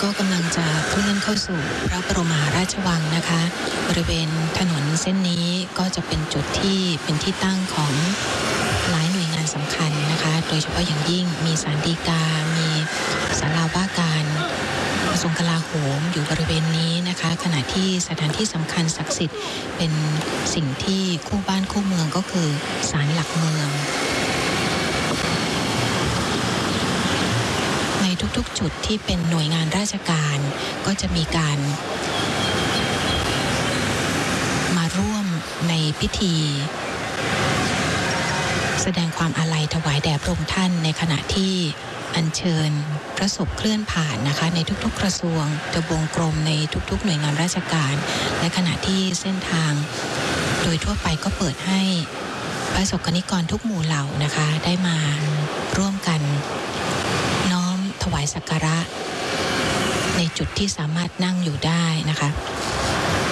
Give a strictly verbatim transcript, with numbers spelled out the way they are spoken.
ก็กำลังจะเคลื่อนเข้าสู่พระบรมมหาราชวังนะคะบริเวณถนนเส้นนี้ก็จะเป็นจุดที่เป็นที่ตั้งของหลายหน่วยงานสำคัญนะคะโดยเฉพาะอย่างยิ่งมีศาลฎีกามีศาลาว่าการกระทรวงกลาโหมอยู่บริเวณนี้นะคะขณะที่สถานที่สำคัญศักดิ์สิทธิ์เป็นสิ่งที่คู่บ้านคู่เมืองก็คือศาลหลักเมืองในทุกๆจุดที่เป็นหน่วยงานราชการก็จะมีการมาร่วมในพิธีแสดงความอาลัยถวายแด่พระองค์ท่านในขณะที่อัญเชิญพระศพเคลื่อนผ่านนะคะในทุกๆกระทรวงทบวงกรมในทุกๆหน่วยงานราชการและขณะที่เส้นทางโดยทั่วไปก็เปิดให้ประสบกนิกรทุกหมู่เหล่านะคะได้มาร่วมกันน้อมถวายสักการะในจุดที่สามารถนั่งอยู่ได้นะคะ